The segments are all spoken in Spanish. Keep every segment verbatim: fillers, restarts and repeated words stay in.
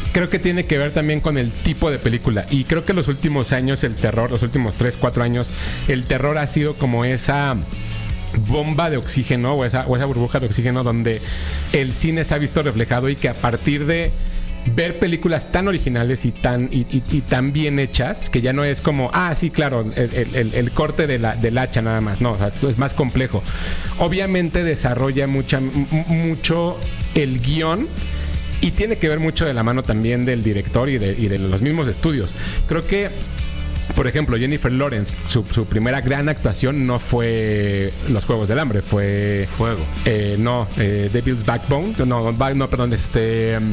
creo que tiene que ver también con el tipo de película. Y creo que los últimos años el terror, los últimos tres, cuatro años, el terror ha sido como esa bomba de oxígeno o esa, o esa burbuja de oxígeno donde el cine se ha visto reflejado, y que a partir de ver películas tan originales y tan y, y, y tan bien hechas, que ya no es como, ah, sí, claro, el, el, el corte de la, del hacha nada más, no, o sea, es más complejo. Obviamente desarrolla mucha, m- mucho el guión, y tiene que ver mucho de la mano también del director y de, y de los mismos estudios. Creo que, por ejemplo, Jennifer Lawrence, su, su primera gran actuación no fue Los Juegos del Hambre, fue Fuego. Eh, no, eh, Devil's Backbone, no, no, perdón, este... Um,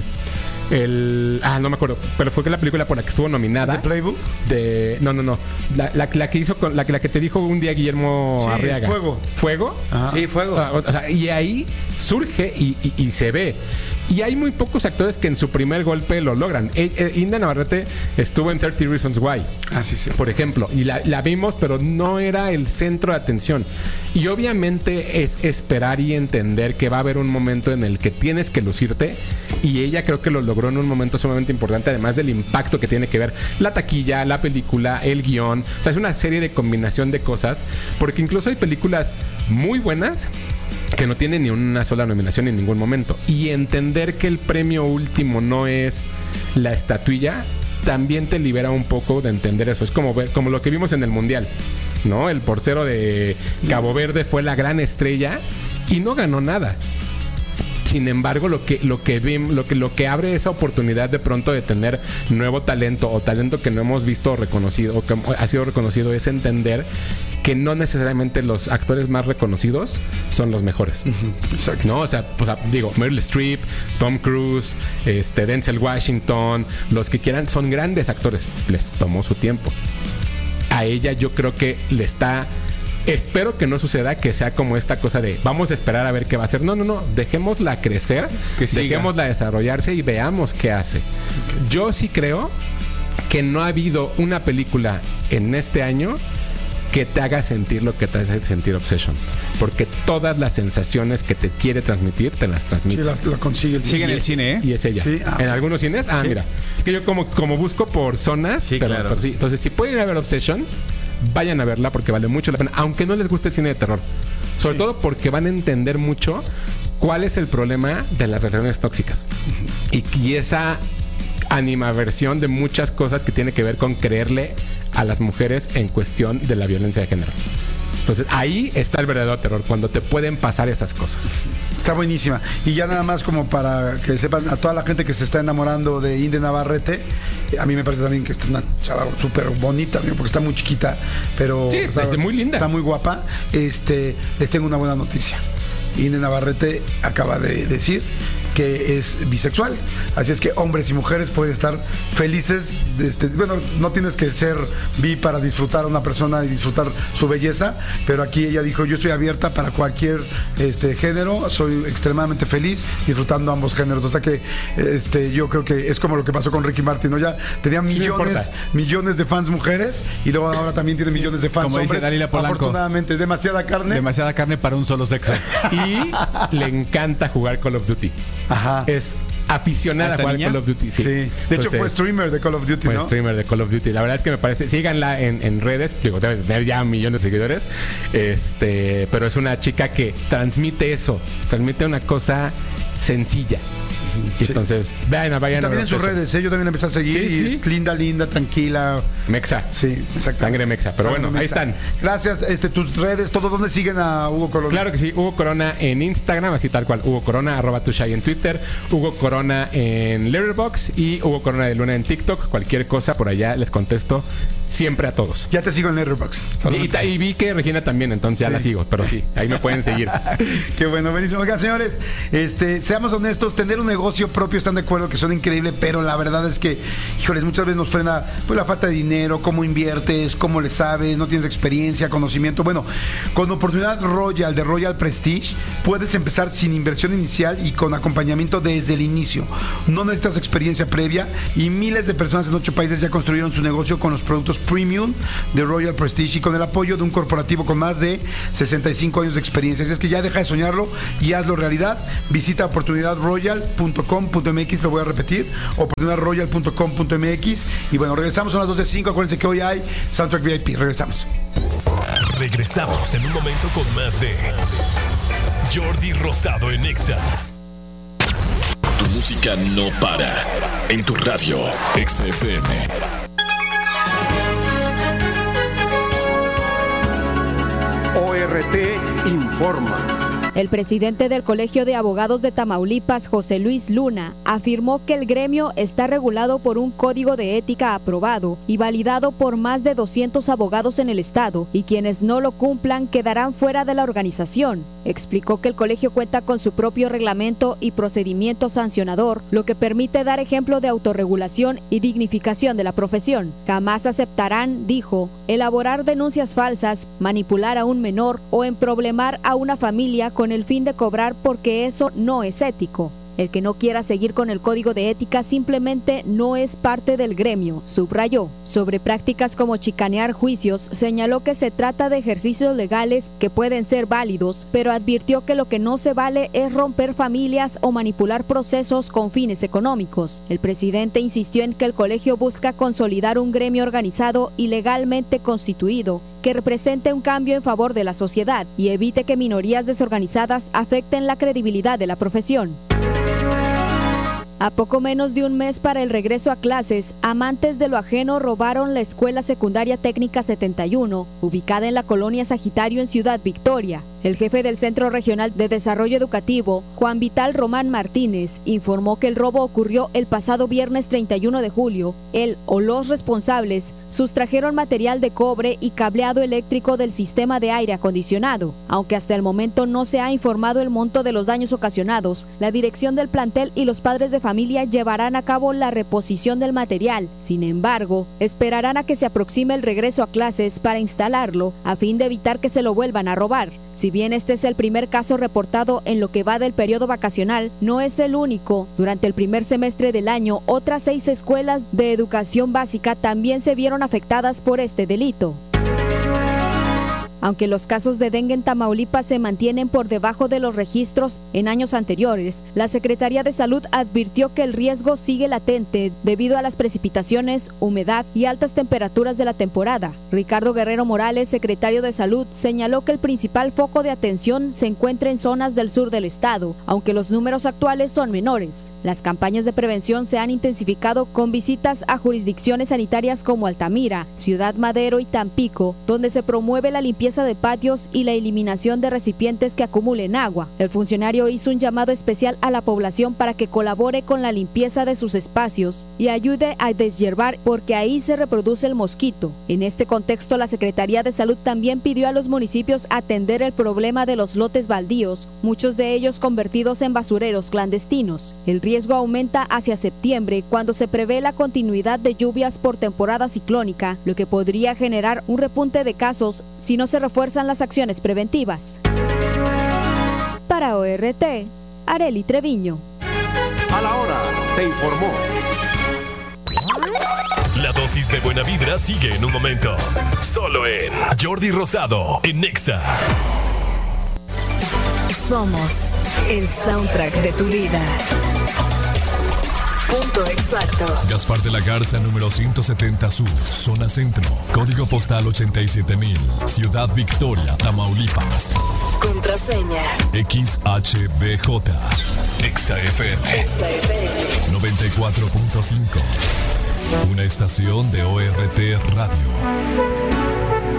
el ah no me acuerdo, pero fue que la película por la que estuvo nominada, ¿The Playbook? De no no no la, la, la que hizo con la que la que te dijo un día Guillermo Sí, Arriaga, es Fuego. Fuego. Ajá. Sí, Fuego. Ah, o sea, y ahí surge y, y, y se ve. Y hay muy pocos actores que en su primer golpe lo logran. E, e, Inda Navarrete estuvo en thirty Reasons Why, Ah, sí, sí. por ejemplo, y la, la vimos, pero no era el centro de atención. Y obviamente es esperar y entender que va a haber un momento en el que tienes que lucirte, y ella creo que lo logró en un momento sumamente importante, además del impacto que tiene que ver la taquilla, la película, el guión. O sea, es una serie de combinación de cosas, porque incluso hay películas muy buenas que no tienen ni una sola nominación en ningún momento. Y entender que el premio último no es la estatuilla también te libera un poco de entender eso. Es como ver, como lo que vimos en el Mundial, ¿no? El portero de Cabo Verde fue la gran estrella y no ganó nada. Sin embargo, lo que lo que vim, lo que lo que abre esa oportunidad de pronto de tener nuevo talento, o talento que no hemos visto reconocido o que ha sido reconocido, es entender que no necesariamente los actores más reconocidos son los mejores. Uh-huh. Exacto. No, o sea, pues, digo, Meryl Streep, Tom Cruise, este Denzel Washington, los que quieran, son grandes actores. Les tomó su tiempo. A ella yo creo que le está... Espero que no suceda que sea como esta cosa de vamos a esperar a ver qué va a hacer. No, no, no, dejémosla crecer, Que siga. dejémosla desarrollarse y veamos qué hace. Yo sí creo que no ha habido una película en este año que te haga sentir lo que te hace sentir Obsession, porque todas las sensaciones que te quiere transmitir te las transmite. Sí, la, la consigue el Sigue en Y el es- cine, ¿eh? Y es ella. Sí, ah. En algunos cines, ah, Sí. mira. Es que yo como, como busco por zonas, Sí, pero, claro. pero sí. Entonces, si pueden ir a ver Obsession, vayan a verla porque vale mucho la pena, aunque no les guste el cine de terror. Sobre Sí. todo porque van a entender mucho cuál es el problema de las relaciones tóxicas. Y, y esa animaversión de muchas cosas que tiene que ver con creerle a las mujeres en cuestión de la violencia de género. Entonces, ahí está el verdadero terror, cuando te pueden pasar esas cosas. Está buenísima. Y ya nada más como para que sepan, a toda la gente que se está enamorando de Inde Navarrete, a mí me parece también que es una chava súper bonita, ¿no? Porque está muy chiquita, pero Sí, está, es muy linda. Está muy guapa. Este, les tengo una buena noticia. Inde Navarrete acaba de decir que es bisexual, así es que hombres y mujeres pueden estar felices de este, bueno, no tienes que ser bi para disfrutar a una persona y disfrutar su belleza, pero aquí ella dijo, yo estoy abierta para cualquier este género, soy extremadamente feliz disfrutando ambos géneros, o sea que este yo creo que es como lo que pasó con Ricky Martin, ¿no? Ya tenía Sí, no millones, importa. millones de fans mujeres y luego ahora también tiene millones de fans Como dice hombres. Dalila Polanco. Afortunadamente, demasiada carne. Demasiada carne para un solo sexo. Y le encanta jugar Call of Duty. Ajá. Es aficionada a ¿Esta jugar niña? Call of Duty. Sí. Sí. De hecho Entonces, fue streamer de Call of Duty, fue ¿no? streamer de Call of Duty. La verdad es que me parece, síganla en, en redes, digo, debe tener ya millones de seguidores. Este, pero es una chica que transmite eso, transmite una cosa sencilla. Y Sí. entonces, vayan, a- vayan a También ver en sus eso. redes, ¿eh? Yo también la empecé a seguir Sí, y sí. es linda, linda, tranquila. Mexa. Sí, exacto. Sangre mexa. Pero Sangre bueno, ahí mexa. están. Gracias, este, tus redes, todo, ¿dónde siguen a Hugo Corona? Claro que sí, Hugo Corona en Instagram, así tal cual, Hugo Corona, arroba tushai en Twitter, Hugo Corona en Letterboxd y Hugo Corona de Luna en TikTok. Cualquier cosa por allá les contesto siempre a todos. Ya te sigo en Letterboxd. Y, y- y vi que Regina también, entonces ya Sí. la sigo, pero sí, ahí me pueden seguir. Qué bueno, buenísimo. Oigan, señores, este, seamos honestos, tener un negocio propio, están de acuerdo que suena increíble, pero la verdad es que, híjoles, muchas veces nos frena pues la falta de dinero, cómo inviertes, cómo le sabes, no tienes experiencia, conocimiento. Bueno, con Oportunidad Royal de Royal Prestige, puedes empezar sin inversión inicial y con acompañamiento desde el inicio. No necesitas experiencia previa y miles de personas en ocho países ya construyeron su negocio con los productos Premium de Royal Prestige y con el apoyo de un corporativo con más de sesenta y cinco años de experiencia. Así es que ya deja de soñarlo y hazlo realidad. Visita oportunidad royal punto com punto m x, lo voy a repetir, oportunidad royal punto com punto m x. Y bueno, regresamos a las dos de cinco. Acuérdense que hoy hay Soundtrack V I P. Regresamos. Regresamos en un momento con más de Jordi Rosado en Exa. Tu música no para. En tu radio, Exa F M. O R T informa. El presidente del Colegio de Abogados de Tamaulipas, José Luis Luna, afirmó que el gremio está regulado por un código de ética aprobado y validado por más de doscientos abogados en el estado, y quienes no lo cumplan quedarán fuera de la organización. Explicó que el colegio cuenta con su propio reglamento y procedimiento sancionador, lo que permite dar ejemplo de autorregulación y dignificación de la profesión. Jamás aceptarán, dijo, elaborar denuncias falsas, manipular a un menor o emproblemar a una familia con el fin de cobrar, porque eso no es ético. El que no quiera seguir con el código de ética simplemente no es parte del gremio, subrayó. Sobre prácticas como chicanear juicios, señaló que se trata de ejercicios legales que pueden ser válidos, pero advirtió que lo que no se vale es romper familias o manipular procesos con fines económicos. El presidente insistió en que el colegio busca consolidar un gremio organizado y legalmente constituido, que represente un cambio en favor de la sociedad y evite que minorías desorganizadas afecten la credibilidad de la profesión. A poco menos de un mes para el regreso a clases, amantes de lo ajeno robaron la Escuela Secundaria Técnica setenta y uno, ubicada en la colonia Sagitario en Ciudad Victoria. El jefe del Centro Regional de Desarrollo Educativo, Juan Vital Román Martínez, informó que el robo ocurrió el pasado viernes treinta y uno de julio. Él o los responsables sustrajeron material de cobre y cableado eléctrico del sistema de aire acondicionado. Aunque hasta el momento no se ha informado el monto de los daños ocasionados, la dirección del plantel y los padres de familia llevarán a cabo la reposición del material. Sin embargo, esperarán a que se aproxime el regreso a clases para instalarlo, a fin de evitar que se lo vuelvan a robar. Si bien este es el primer caso reportado en lo que va del periodo vacacional, no es el único. Durante el primer semestre del año, otras seis escuelas de educación básica también se vieron afectadas por este delito. Aunque los casos de dengue en Tamaulipas se mantienen por debajo de los registros en años anteriores, la Secretaría de Salud advirtió que el riesgo sigue latente debido a las precipitaciones, humedad y altas temperaturas de la temporada. Ricardo Guerrero Morales, secretario de Salud, señaló que el principal foco de atención se encuentra en zonas del sur del estado, aunque los números actuales son menores. Las campañas de prevención se han intensificado con visitas a jurisdicciones sanitarias como Altamira, Ciudad Madero y Tampico, donde se promueve la limpieza de patios y la eliminación de recipientes que acumulen agua. El funcionario hizo un llamado especial a la población para que colabore con la limpieza de sus espacios y ayude a deshiervar, porque ahí se reproduce el mosquito. En este contexto, la Secretaría de Salud también pidió a los municipios atender el problema de los lotes baldíos, muchos de ellos convertidos en basureros clandestinos. El riesgo aumenta hacia septiembre, cuando se prevé la continuidad de lluvias por temporada ciclónica, lo que podría generar un repunte de casos si no se refuerzan las acciones preventivas. Para O R T, Arely Treviño. A la hora, te informó. La dosis de buena vibra sigue en un momento. Solo en Jordi Rosado, en Exa. Somos el soundtrack de tu vida. Punto exacto. Gaspar de la Garza, número ciento setenta Sur, zona centro, código postal ochenta y siete mil, Ciudad Victoria, Tamaulipas. Contraseña X H B J, Exa F M, Exa F M noventa y cuatro punto cinco, una estación de O R T Radio.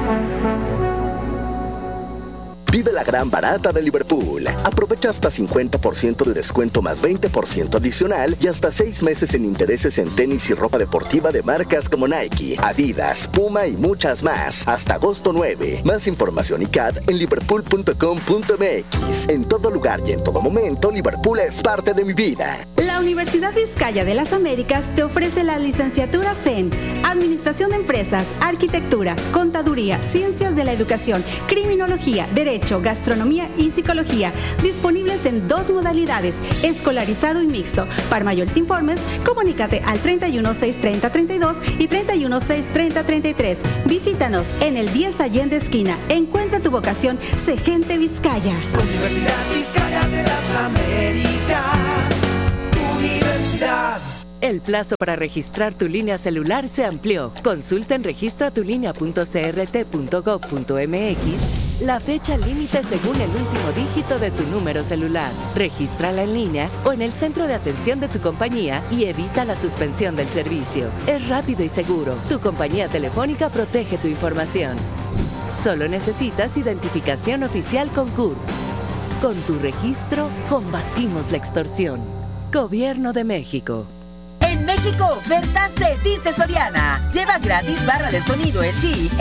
Vive la gran barata de Liverpool. Aprovecha hasta cincuenta por ciento de descuento más veinte por ciento adicional y hasta seis meses sin intereses en tenis y ropa deportiva de marcas como Nike, Adidas, Puma y muchas más. Hasta agosto nueve. Más información y C A D en liverpool punto com punto m x. En todo lugar y en todo momento, Liverpool es parte de mi vida. La Universidad Vizcaya de las Américas te ofrece la licenciatura C en Administración de Empresas, Arquitectura, Contaduría, Ciencias de la Educación, Criminología, Derecho, Derecho, Gastronomía y Psicología, disponibles en dos modalidades, escolarizado y mixto. Para mayores informes, comunícate al treinta y uno, seiscientos treinta, treinta y dos y treinta y uno, seiscientos treinta, treinta y tres. Visítanos en el diez Allende esquina. Encuentra tu vocación, sé gente Vizcaya. Universidad Vizcaya de las Américas. Universidad. El plazo para registrar tu línea celular se amplió. Consulta en registra tu línea punto c r t punto gov punto m x la fecha límite según el último dígito de tu número celular. Regístrala en línea o en el centro de atención de tu compañía y evita la suspensión del servicio. Es rápido y seguro. Tu compañía telefónica protege tu información. Solo necesitas identificación oficial con C U R. Con tu registro, combatimos la extorsión. Gobierno de México. En México, oferta se dice Soriana. Lleva gratis barra de sonido L G